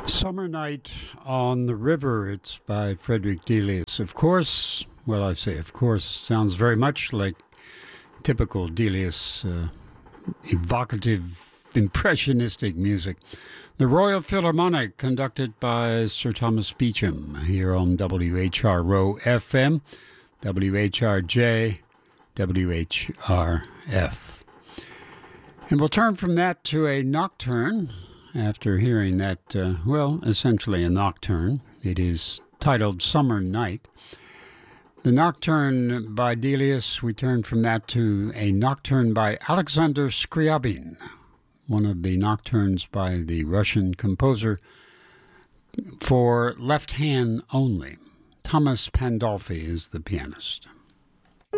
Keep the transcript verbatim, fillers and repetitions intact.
Summer Night on the River. It's by Frederick Delius. Of course, well, I say of course, sounds very much like typical Delius, uh, evocative, impressionistic music. The Royal Philharmonic, conducted by Sir Thomas Beecham, here on W H R O F M, W H R J, W H R F. And we'll turn from that to a nocturne. After hearing that, uh, well, essentially a nocturne. It is titled Summer Night. The nocturne by Delius, we turn from that to a nocturne by Alexander Scriabin, one of the nocturnes by the Russian composer for left hand only. Thomas Pandolfi is the pianist.